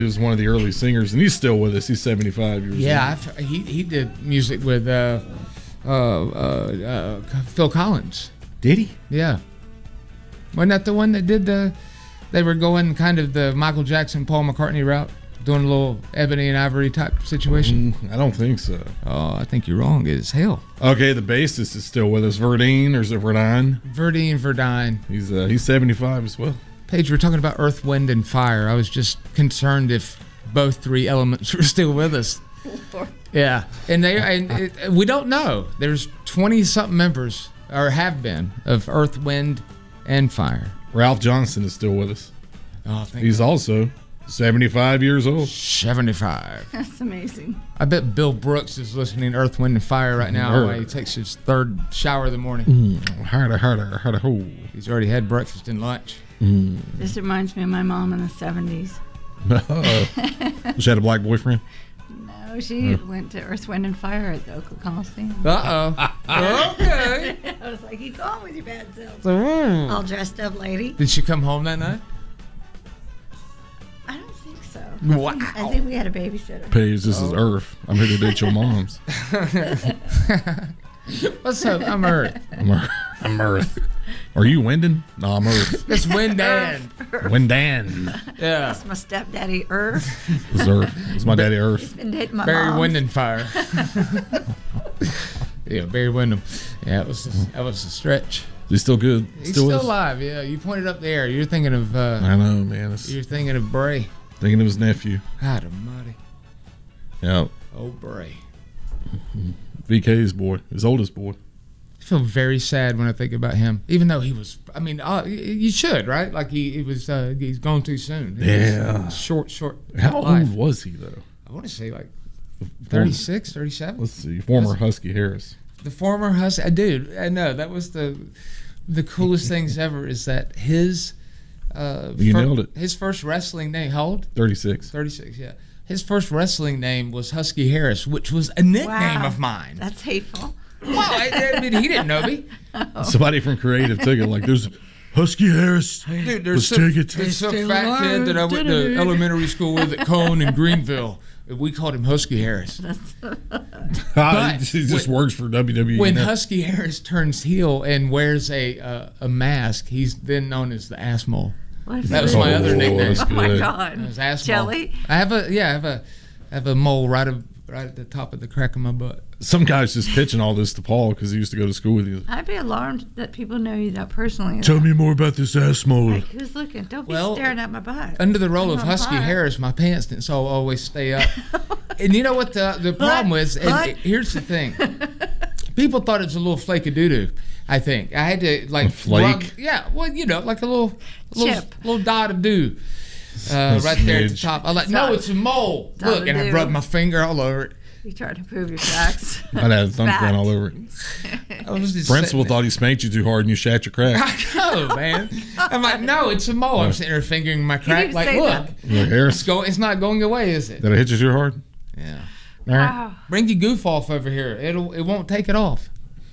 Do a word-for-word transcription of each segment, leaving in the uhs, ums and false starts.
He was one of the early singers, and he's still with us. He's seventy-five years yeah, old. Yeah, he he did music with uh, uh, uh, uh, Phil Collins. Did he? Yeah. Wasn't that the one that did the? They were going kind of the Michael Jackson, Paul McCartney route, doing a little Ebony and Ivory type situation. Mm, I don't think so. Oh, I think you're wrong as hell. Okay, the bassist is still with us. Verdine, or is it Verdine? Verdine, Verdine. He's uh, he's seventy-five as well. Paige, we're talking about Earth, Wind, and Fire. I was just concerned if both three elements were still with us. Yeah, and they and it, we don't know. There's twenty something members, or have been, of Earth, Wind, and Fire. Ralph Johnson is still with us. Oh, thank He's God. also seventy-five years old. seventy-five. That's amazing. I bet Bill Brooks is listening to Earth, Wind, and Fire right now Earth. while he takes his third shower of the morning. Mm, harder, harder, harder, ho. He's already had breakfast and lunch. Mm. This reminds me of my mom in the seventies. Uh-oh. She had a black boyfriend? No, she uh. went to Earth, Wind, and Fire at the Oakland Coliseum. Uh-oh. Okay. I was like, you gone with your bad self. Mm. All dressed up lady. Did she come home that night? I don't think so. Wow. I think we had a babysitter. Paige, this oh. is Earth. I'm here to date your moms. What's up? I'm Earth. I'm Earth. I'm Earth. Are you Wyndon? No, I'm Earth. It's Windan. Windan. Yeah. That's my stepdaddy, Earth. It's Earth. It's my daddy, Earth. He's been dating my Barry mom's. Wyndham Fire. Yeah, Barry Wyndham. Yeah, it was a, that was a stretch. He's still good. He's still, still is. alive. Yeah, you pointed up there. You're thinking of. Uh, I know, man. It's you're thinking of Bray. Thinking of his nephew. God Almighty. Yeah. Oh, Bray. V K's boy, his oldest boy. I feel very sad when I think about him, even though he was. I mean, uh, you should, right? Like he, he was. Uh, he's gone too soon. He yeah. Was short, short. How life. old was he though? I want to say like thirty-six, thirty-seven. Let's see. Former Husky Harris. The former Husky, dude. I know that was the the coolest things ever. Is that his? Uh, you fir- nailed it. His first wrestling name. How old? thirty-six. thirty-six. Yeah. His first wrestling name was Husky Harris, which was a nickname wow. of mine. That's hateful. Well, I, I mean, he didn't know me. Oh. Somebody from Creative took it like, there's Husky Harris. Dude, there's Let's some, take it. there's some fat kid that I went to elementary school with at Cone in Greenville. We called him Husky Harris. But he just when, works for W W E. When now. Husky Harris turns heel and wears a uh, a mask, he's then known as the Ass Mole. That was my oh, other nickname. Oh my God! It was Ass Jelly. Mole. I have a yeah, I have a I have a mole right of, right at the top of the crack of my butt. Some guy's just pitching all this to Paul because he used to go to school with you. I'd be alarmed that people know you that personally. Tell me more about this ass mole. Like, who's looking? Don't be well, staring at my butt. Under the role I'm of Husky fire. Harris, my pants didn't so always stay up. And you know what the the problem was? And What? it- here's the thing. People thought it was a little flake of doo-doo, I think. I had to, like... A flake? rub- yeah, well, you know, like a little... little Chip. Little dot of dew. Uh, right there at the smidge. top. I'm like, no, Dot- it's a mole. dot Look, of and I dew. rubbed my finger all over it. You trying to prove your facts. I'd have thumbprint Fact. all over it. I was just Principal sitting thought he spanked you too hard and you shat your crack. there. I know, man. I'm like, no, it's a mole. I'm sitting there fingering my crack. didn't Like, say look, that. Your it's, Harris. go, it's not going away, is it? Did I hit you too hard? Yeah. All right. Wow. Bring your goof off over here. It'll it won't take it off.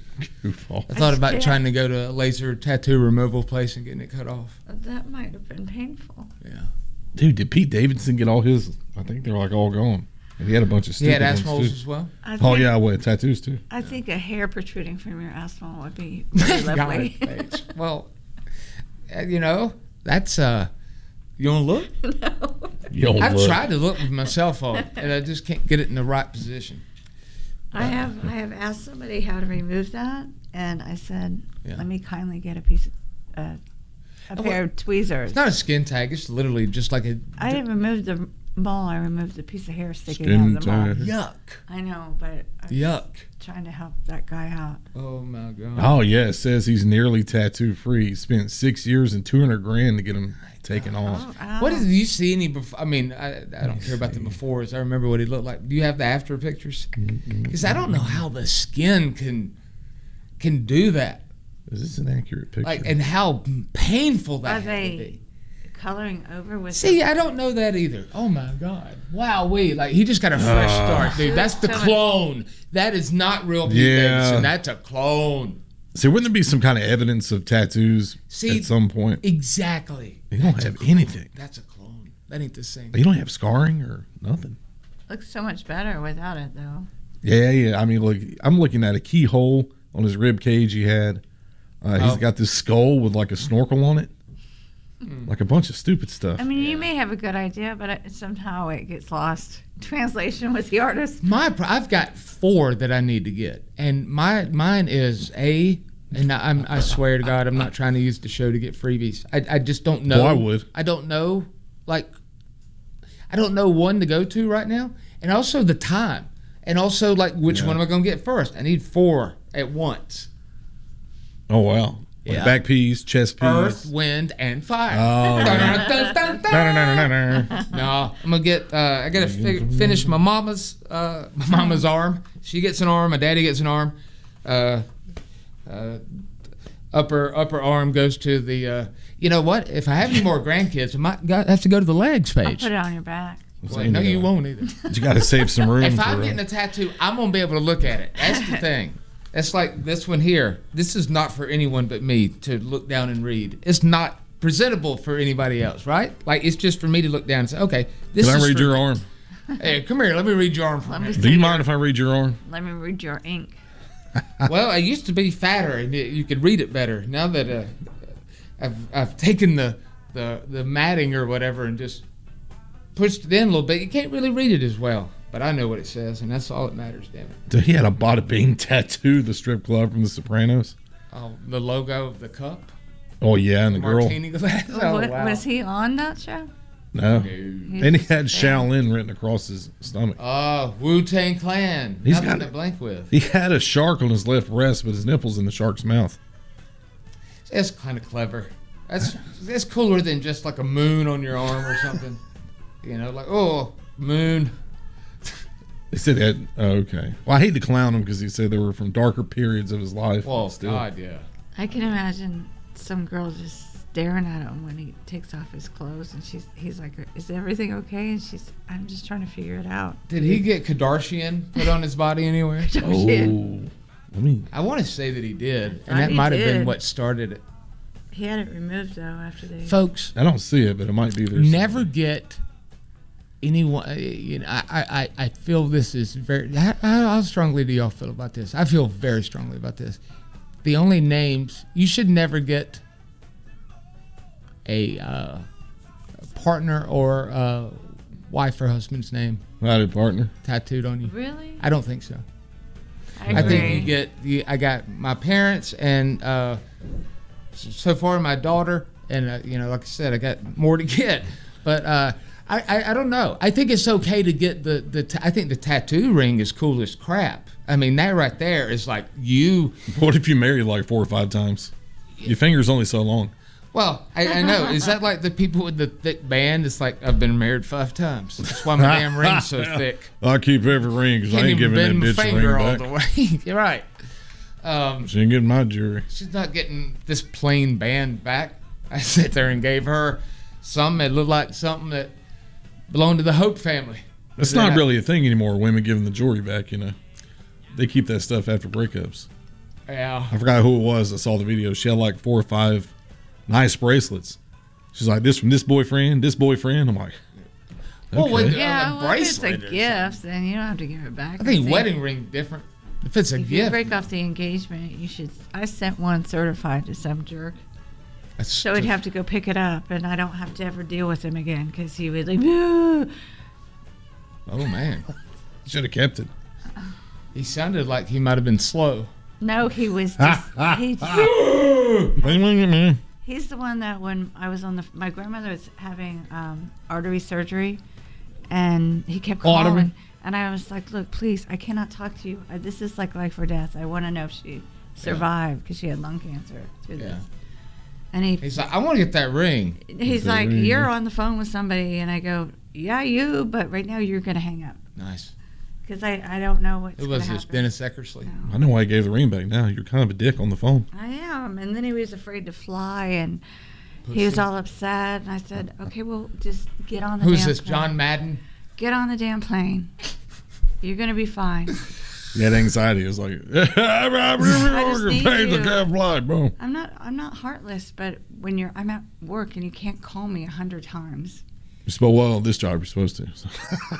Goof off. I thought about Yeah. trying to go to a laser tattoo removal place and getting it cut off. That might have been painful. Yeah. Dude, did Pete Davidson get all his? I think they're like all gone. And he had a bunch of He had stupid ass ones, moles too. as well. I think, Oh yeah, what tattoos too? I think a hair protruding from your asshole would be very lovely. Got it, Paige. Well, uh, you know, that's uh you wanna look? No. You don't I've look. tried to look with my cell phone and I just can't get it in the right position. I have I have asked somebody how to remove that, and I said, Yeah. "Let me kindly get a piece of uh, a Oh, pair of tweezers." It's not a skin tag, it's literally just like a I didn't remove the mole. I removed the piece of hair sticking Skin out of the mole. tag. yuck. I know, but I was Yuck. trying to help that guy out. Oh my god. Oh yeah, it says he's nearly tattoo free. He spent six years and two hundred grand to get him taken off. Oh, ow. What did you see any before? I mean, I, I don't care about the befores. I remember what he looked like. Do you have the after pictures? Because I don't know how the skin can can do that. Is this an accurate picture? Like, and how painful that Are had to they be. coloring over with? See, I don't know that either. Oh my God! Wow, we like he just got a fresh Uh. start, dude. That's the So much- clone. That is not real Pete Yeah. Davidson. That's a clone. See, wouldn't there be some kind of evidence of tattoos See, at some point? Exactly. You don't That's a have clone. anything. That's a clone. That ain't the same. You don't have scarring or nothing. Looks so much better without it, though. Yeah, yeah. I mean, look, I'm looking at a keyhole on his rib cage he had. Uh, he's Oh. got this skull with like a snorkel on it. Like a bunch of stupid stuff. I mean, Yeah. you may have a good idea, but it, somehow it gets lost. Translation with the artist. My, pro- I've got four that I need to get, and my mine is a. And I, I'm, I swear to God, I'm not trying to use the show to get freebies. I, I just don't know. Well, I would. I don't know, like, I don't know one to go to right now, and also the time, and also like which Yeah. one am I going to get first? I need four at once. Oh, wow. Like Yeah. back peas, chest peas. Earth, wind, and fire. Oh, Dun, yeah. dun, dun, dun. No, no, no, no, no. No, I'm gonna get. Uh, I gotta fi- finish my mama's. Uh, my mama's arm. She gets an arm. My daddy gets an arm. Uh, uh, upper upper arm goes to the. Uh, you know what? If I have any more grandkids, I might got, have to go to the legs I'll page. put it on your back. Well, no, you won't either. But you got to save some room If for I'm uh, getting a tattoo, I'm gonna be able to look at it. That's the thing. It's like this one here. This is not for anyone but me to look down and read. It's not presentable for anybody else, right? Like it's just for me to look down and say, okay, this Can is I read for your me. arm? Hey, come here. Let me read your arm for Let me. me Do see you your- mind if I read your arm? Let me read your ink. Well, I used to be fatter and you you could read it better. Now that uh, I've I've taken the, the the matting or whatever and just pushed it in a little bit, you can't really read it as well. But I know what it says, and that's all that matters. Damn it! So he had a Bada Bing tattoo, the strip club from The Sopranos. Oh, the logo of the cup, Oh yeah, and the girl. martini glass. Oh, what, wow. Was he on that show? No. No. And he had Shaolin written across his stomach. Oh, Wu Tang Clan. He's Nothing got to it. blank with. He had a shark on his left breast, but his nipple's in the shark's mouth. That's kind of clever. That's that's cooler than just like a moon on your arm or something. You know, like oh moon. They said that. Oh, okay. Well, I hate to clown him because he said they were from darker periods of his life. Well, Still. God, yeah. I can imagine some girl just staring at him when he takes off his clothes, and she's he's like, "Is everything okay?" And she's, "I'm just trying to figure it out." Did he get Kardashian put on his body anywhere? Oh, I mean, I want to say that he did, thought and that he might have been did. what started it. He had it removed though after they. Folks, I don't see it, but it might be there. never get anyone. You know, I, I, I feel this is very. How, how strongly do y'all feel about this? I feel very strongly about this. The only names you should never get a, uh, a partner or uh wife or husband's name Howdy, partner. tattooed on you. Really? I don't think so. I, I think agree. you get. You, I got my parents and uh, s- so far my daughter, and uh, you know, like I said, I got more to get. But uh, I, I, I don't know. I think it's okay to get the the. Ta- I think the tattoo ring is cool as crap. I mean, that right there is like you. What if you married like four or five times? Your finger's only so long. Well, I, I know. Is that like the people with the thick band? It's like I've been married five times. That's why my damn ring's so thick. I keep every ring because I Can't ain't even giving that bend my bitch the finger ring all back. the way. You're right. Um, She ain't getting my jewelry. She's not getting this plain band back. I sat there and gave her something that looked like something that belonged to the Hope family. That's Yeah. not really a thing anymore. Women giving the jewelry back, you know. They keep that stuff after breakups. Yeah. I forgot who it was. I saw the video. She had like four or five nice bracelets. She's like, this from this boyfriend, this boyfriend. I'm like, okay. Well, wait, Yeah, a well, if it's a bracelet or gift, then you don't have to give it back. I think think wedding ring different. If it's a If you gift, break off the engagement, you should. I sent one certified to some jerk, that's so he'd have to go pick it up, and I don't have to ever deal with him again because he would like. "Boo." Oh man, Should have kept it. he sounded like he might have been slow. No, he was just. he, he's the one that when I was on the, my grandmother was having um, artery surgery, and he kept calling, Artery? and I was like, "Look, please, I cannot talk to you. I, this is like life or death. I want to know if she survived because she had lung cancer through Yeah. this." And he, He's like, I want to get that ring. he's that like, ring, "You're yeah. on the phone with somebody," and I go, "Yeah, you, but right now you're gonna hang up Nice. because I, I don't know what's It gonna was happen." this Dennis Eckersley. No. I know why he gave the ring back now. You're kind of a dick on the phone. I am. And then he was afraid to fly, and he was Pussy. all upset. And I said, "Okay, well, just get on the Who's damn this? plane. John Madden? Get on the damn plane. You're gonna be fine." He had anxiety. It was like, I just need paid the you. cab flight, bro. I'm not. I'm not heartless, but when you're, I'm at work and you can't call me a hundred times. You spell well at this job. You're supposed to. So.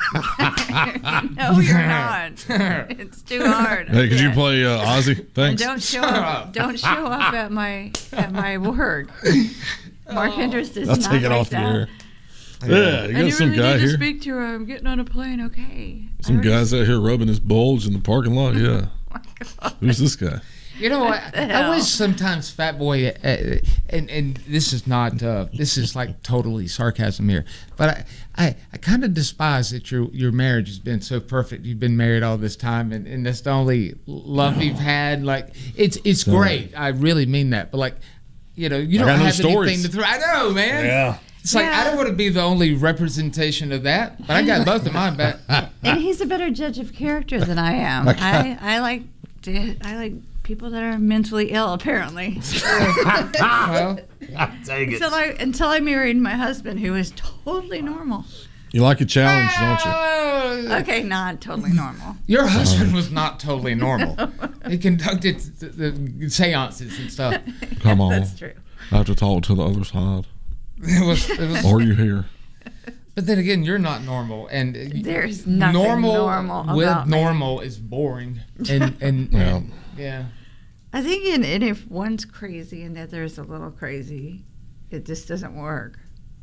No, you're not. It's too hard. Hey, could you Yeah. play uh, Ozzy? And Thanks. don't show up. Don't show up at my at my work. Mark Hendricks does I'll not take it like off the that. air. Yeah, you And got you some really guy need to here. speak to her. I'm getting on a plane. Okay. I Some already- guys out here rubbing his bulge in the parking lot. Yeah. Oh my God. Who's this guy? You know what? the I hell? wish sometimes Fat Boy, uh, and and this is not, uh, this is like totally sarcasm here, but I I, I kind of despise that your your marriage has been so perfect. You've been married all this time, and, and that's the only love you've had. Like it's it's great. I really mean that. But like, you know, you I don't got no have stories. anything to throw. I know, man. Yeah. It's like Yeah. I don't want to be the only representation of that, but I got both of mine back. And he's a better judge of character than I am. I, I like to, I like people that are mentally ill. Apparently, Well, until I until I married my husband, who is totally normal. You like a challenge, don't you? Okay, not totally normal. Your husband was not totally normal. He conducted the, the seances and stuff. Come on. That's true. I have to talk to the other side. It was, it was, Are you here? but then again, you're not normal, and There's nothing normal, normal with about me. normal is boring, and and Yeah. and, yeah. I think, in, and if one's crazy and the other is a little crazy, it just doesn't work.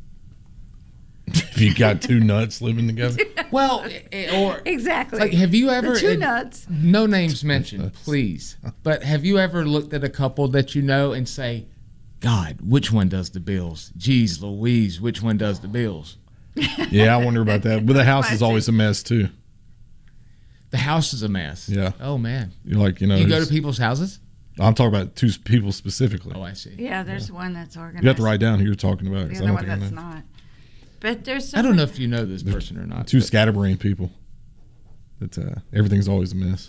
If you got two nuts living together. Well, eh, or Exactly. like, have you ever? the two and nuts? No names mentioned, please. But have you ever looked at a couple that you know and say, "God, which one does the bills? Jeez Louise, which one does the bills?" Yeah, I wonder about that. But the house is I always a mess too. The house is a mess. Yeah. Oh man. You're like, you know. You go to who's- people's houses? I'm talking about two people specifically. Oh, I see. Yeah, there's one that's organized. You have to write down who you're talking about. 'cause The I other don't one think I that's know. not. But there's I don't know someone- if you know this person or not. Two but- scatterbrained people. That uh, everything's always a mess.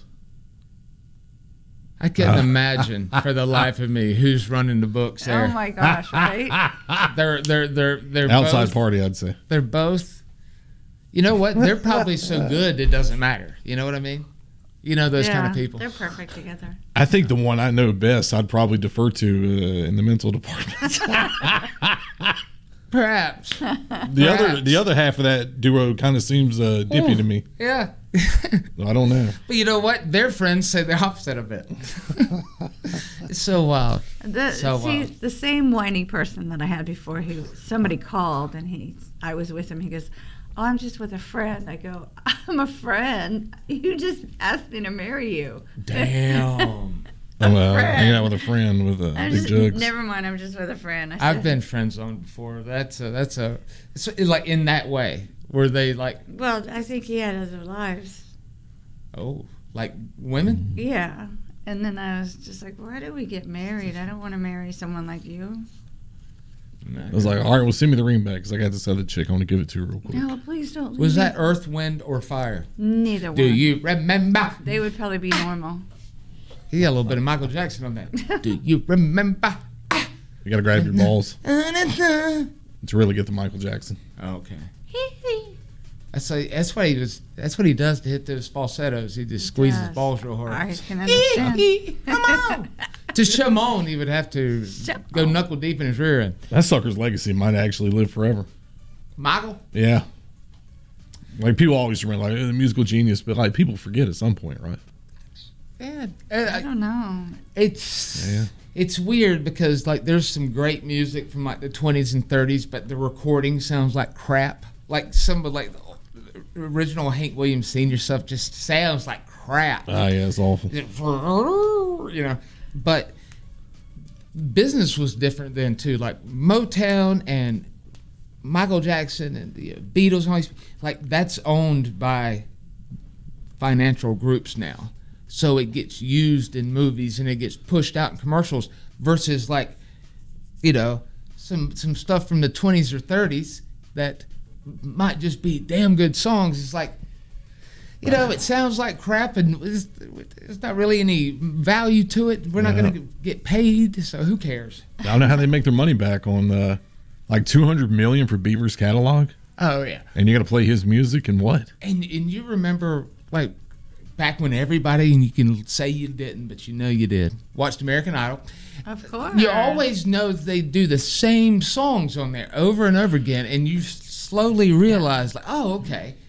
I couldn't Uh. imagine for the life of me who's running the books there. Oh my gosh! Right? They're they're they're they're Outside both, party, I'd say. They're both. You know what? They're probably so good it doesn't matter. You know what I mean? You know those kind of people. They're perfect together. I think the one I know best, I'd probably defer to uh, in the mental department. Perhaps. The other, the other half of that duo kind of seems uh, dippy to me. Yeah. I don't know. But you know what? Their friends say the opposite of it. It's so wild. The, So, see, uh, the same whiny person that I had before, who somebody called and he, I was with him. He goes, "Oh, I'm just with a friend." I go, "I'm a friend. You just asked me to marry you." Damn. I'm uh, friend. hanging out with a friend with uh, I'm big just, jugs. never mind. I'm just with a friend. I I've said, been friend zoned before. That's a, that's a, it's like in that way where they like, Well, I think he had other lives. oh, like women? Yeah. And then I was just like, "Why did we get married? I don't want to marry someone like you." I was like, all right, well, send me the ring back because I got this other chick. I want to give it to her real quick. No, please don't. Leave Was me. that earth, wind, or fire? Neither Do one. you remember? They would probably be normal. He got a little bit of Michael Jackson on that. Do you remember? You got to grab your balls Okay. to really get the Michael Jackson. That's like, that's what he does. That's what he does to hit those falsettos. He just squeezes Yes. balls real hard. I can understand. Come on. To Shimon, he would have to go knuckle deep in his rear end. That sucker's legacy might actually live forever. Michael? Yeah. Like people always remember, like "Oh, the musical genius, but like people forget at some point, right? Yeah. I Uh, don't know. It's Yeah. it's weird because like there's some great music from like the twenties and thirties, but the recording sounds like crap. Like some of like the original Hank Williams Senior stuff just sounds like crap. Ah, yeah, it's awful. You know, but business was different then too. Like Motown and Michael Jackson and the Beatles and all these, like that's owned by financial groups now. So it gets used in movies and it gets pushed out in commercials versus like, you know, some some stuff from the twenties or thirties that might just be damn good songs. It's like, you know, it sounds like crap and it's, there's not really any value to it. We're not Yeah. going to get paid, so who cares? I don't know how they make their money back on uh, like two hundred million for Beaver's catalog, Oh, yeah. and you got to play his music and what? And and you remember, like, back when everybody, and you can say you didn't, but you know you did, watched American Idol. Of course. You always know they do the same songs on there over and over again, and you s- slowly realized, like, oh, okay,